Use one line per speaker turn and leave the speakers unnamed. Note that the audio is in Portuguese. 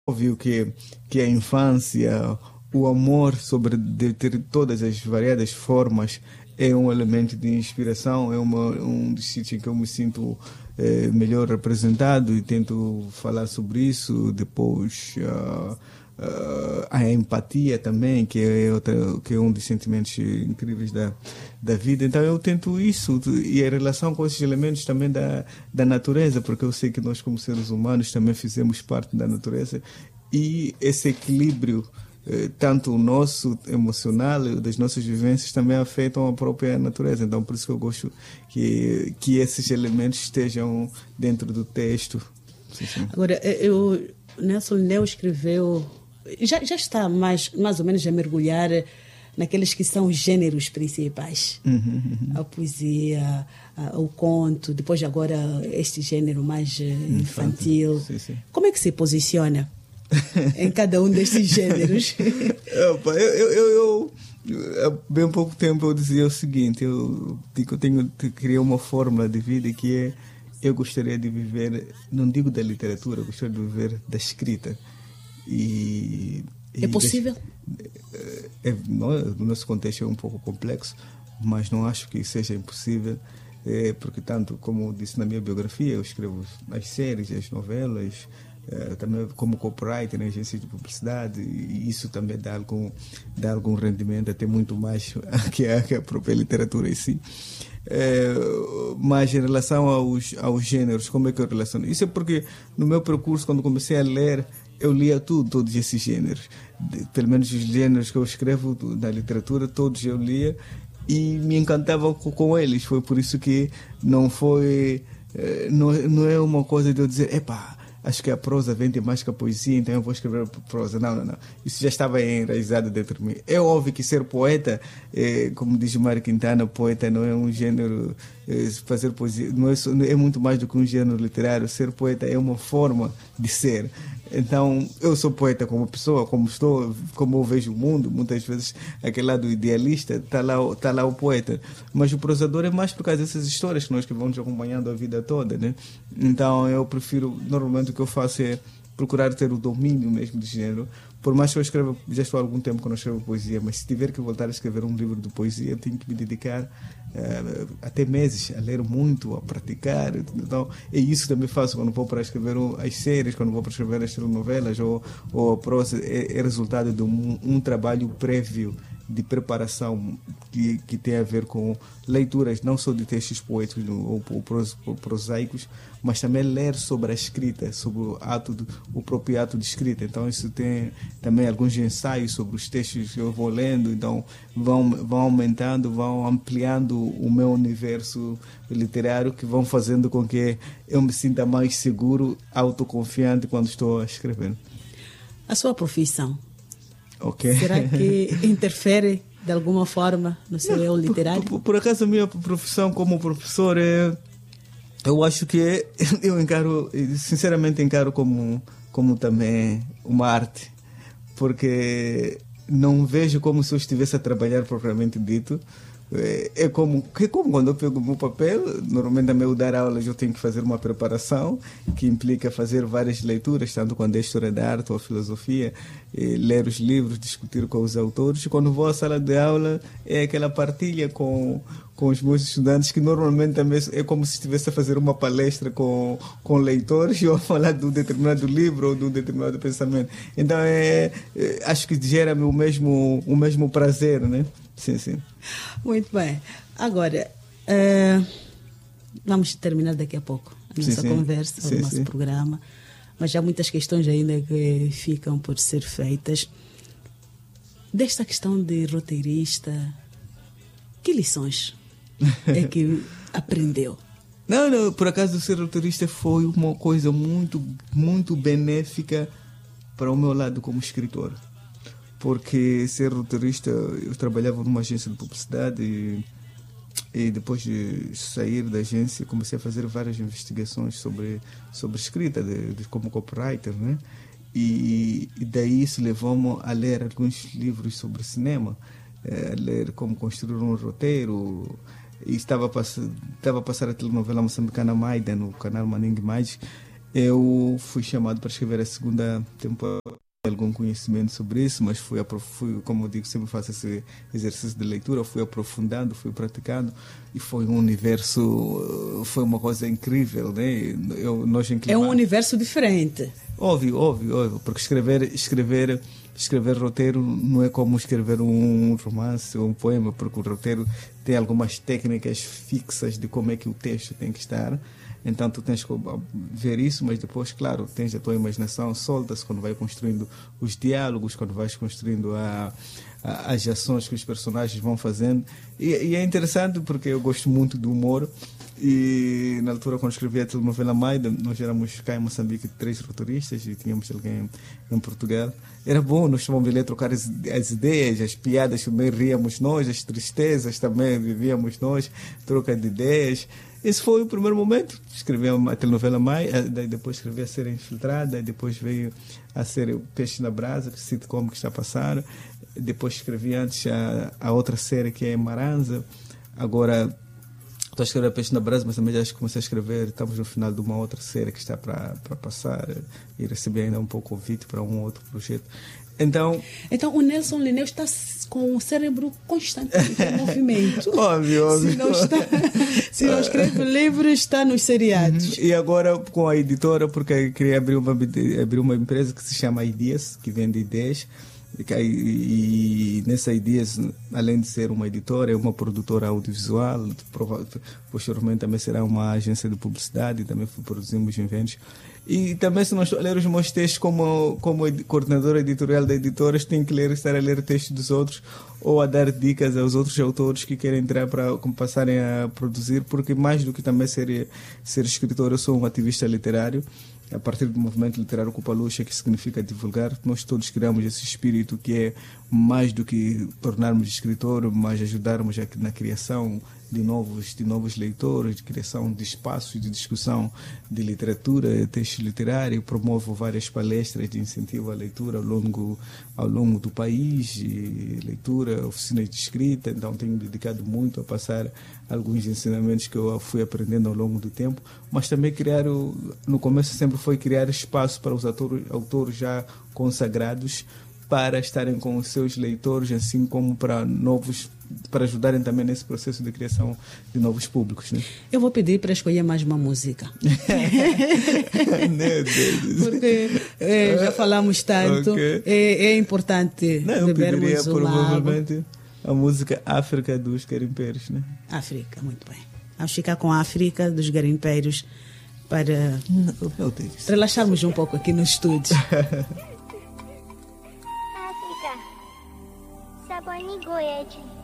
Óbvio que a infância, o amor sobre de ter todas as variadas formas é um elemento de inspiração, um dos sítios em que eu me sinto melhor representado e tento falar sobre isso. Depois, a empatia também, que é um dos sentimentos incríveis da vida. Então eu tento isso e a relação com esses elementos também da natureza, porque eu sei que nós como seres humanos também fizemos parte da natureza e esse equilíbrio tanto o nosso emocional, das nossas vivências, também afetam a própria natureza. Então, por isso que eu gosto que esses elementos estejam dentro do texto. Sim, sim.
Agora, Nelson Neo escreveu, já está mais ou menos a mergulhar naqueles que são os gêneros principais. A poesia, o conto, depois agora este gênero mais infantil.
Sim, sim.
Como é que se posiciona em cada um destes gêneros?
Eu há bem pouco tempo eu dizia o seguinte, eu criei uma fórmula de vida que é: eu gostaria de viver, não digo da literatura, eu gostaria de viver da escrita.
É possível?
No nosso contexto é um pouco complexo, mas não acho que seja impossível, porque tanto como disse na minha biografia, eu escrevo as séries, as novelas, também como copywriter na agência de publicidade, e isso também dá algum rendimento, até muito mais que a própria literatura em si. Mas em relação aos gêneros, como é que eu relaciono? Isso é porque no meu percurso, quando comecei a ler, eu lia todos esses gêneros, pelo menos os gêneros que eu escrevo da literatura, todos eu lia e me encantava com eles. Foi por isso que não é uma coisa de eu dizer, acho que a prosa vende mais que a poesia, então eu vou escrever prosa. Não. Isso já estava enraizado dentro de mim. É óbvio que ser poeta, como diz Mário Quintana, poeta não é um gênero, fazer poesia não é muito mais do que um gênero literário. Ser poeta é uma forma de ser. Então, eu sou poeta como pessoa, como eu vejo o mundo. Muitas vezes, aquele lado idealista, está lá o poeta. Mas o prosador é mais por causa dessas histórias que vão te acompanhando a vida toda, né? Então, eu prefiro, normalmente o que eu faço é procurar ter o domínio mesmo de gênero. Por mais que eu escreva, já estou há algum tempo que eu não escrevo poesia, mas se tiver que voltar a escrever um livro de poesia, eu tenho que me dedicar até meses a ler muito, a praticar. Então, é isso também faço quando vou para escrever as séries, quando vou para escrever as telenovelas ou a prosa. É resultado de um trabalho prévio de preparação que tem a ver com leituras não só de textos poéticos ou prosaicos, mas também ler sobre a escrita, sobre o próprio ato de escrita. Então isso tem também alguns ensaios sobre os textos que eu vou lendo, então vão aumentando, vão ampliando o meu universo literário, que vão fazendo com que eu me sinta mais seguro, autoconfiante quando estou a escrever.
A sua profissão,
okay.
Será que interfere de alguma forma no seu eu literário?
Por acaso a minha profissão como professor eu acho que eu sinceramente encaro como também uma arte, porque não vejo como se eu estivesse a trabalhar propriamente dito. É como quando eu pego o meu papel, normalmente também eu dar aulas eu tenho que fazer uma preparação que implica fazer várias leituras, tanto quando é história da arte ou filosofia, ler os livros, discutir com os autores. E quando vou à sala de aula é aquela partilha com os meus estudantes, que normalmente também é como se estivesse a fazer uma palestra com leitores ou a falar de um determinado livro ou de um determinado pensamento. Então acho que gera-me o mesmo prazer, né? Sim.
Muito bem. Agora, vamos terminar daqui a pouco a nossa conversa, o nosso programa, mas há muitas questões ainda que ficam por ser feitas. Desta questão de roteirista, que lições é que aprendeu?
Não, por acaso ser roteirista foi uma coisa muito, muito benéfica para o meu lado como escritor. Porque ser roteirista, eu trabalhava numa agência de publicidade e depois de sair da agência comecei a fazer várias investigações sobre escrita, como copywriter, né? E daí isso levou-me a ler alguns livros sobre cinema, a ler como construir um roteiro. E estava a passar a telenovela moçambicana Maida no canal Maningue Mais. eu fui chamado para escrever a segunda temporada. Algum conhecimento sobre isso, mas fui, como eu digo, sempre faço esse exercício de leitura, fui aprofundando, fui praticando, e foi um universo, foi uma coisa incrível, né?
É um universo diferente.
Óbvio, porque escrever roteiro não é como escrever um romance ou um poema, porque o roteiro tem algumas técnicas fixas de como é que o texto tem que estar. Então tu tens que ver isso, mas depois, claro, tens a tua imaginação, solta-se quando vai construindo os diálogos, quando vais construindo as ações que os personagens vão fazendo. E é interessante porque eu gosto muito do humor. E na altura, quando escrevi a telenovela Maida, nós éramos cá em Moçambique 3 roteiristas e tínhamos alguém em Portugal. Era bom, nós estávamos ali a trocar as ideias, as piadas também ríamos nós, as tristezas também vivíamos nós, troca de ideias. Esse foi o primeiro momento. Escrevi a telenovela Maida, depois escrevi a série Infiltrada, depois veio a série Peixe na Brasa, que sitcom que está a passar. Depois escrevi antes a outra série que é Maranza. Agora estou a escrever Peixe na Brasa, mas também já comecei a escrever. Estamos no final de uma outra série que está para passar e recebi ainda um pouco convite para um outro projeto. Então
o Nelson Lineu está com o cérebro constantemente em movimento.
Óbvio.
Se não escreve livros, está nos seriados.
E agora com a editora, porque queria abrir uma empresa que se chama Ideas, que vende ideias. E nessa Ideas, além de ser uma editora, é uma produtora audiovisual. Posteriormente também será uma agência de publicidade, também produzimos eventos. E também, se não estou a ler os meus textos como coordenador editorial da editora, tenho que estar a ler textos dos outros ou a dar dicas aos outros autores que querem entrar para passarem a produzir, porque mais do que também ser escritor, eu sou um ativista literário. A partir do movimento literário Cupaluxa, que significa divulgar, nós todos criamos esse espírito que é mais do que tornarmos escritor, mas ajudarmos na criação de novos leitores, de criação de espaços de discussão de literatura, texto literário. Promovo várias palestras de incentivo à leitura ao longo do país, e leitura, oficinas de escrita. Então tenho dedicado muito a passar alguns ensinamentos que eu fui aprendendo ao longo do tempo, mas também no começo sempre foi criar espaço para os autores já consagrados para estarem com os seus leitores, assim como para ajudarem também nesse processo de criação de novos públicos, né?
Eu vou pedir para escolher mais uma música. Porque já falamos tanto, okay. É importante bebermos uma água.
A música África dos Garimpeiros, né?
África, muito bem. Vamos ficar com a África dos Garimpeiros para relaxarmos um pouco aqui no estúdio.
Saboni goyete.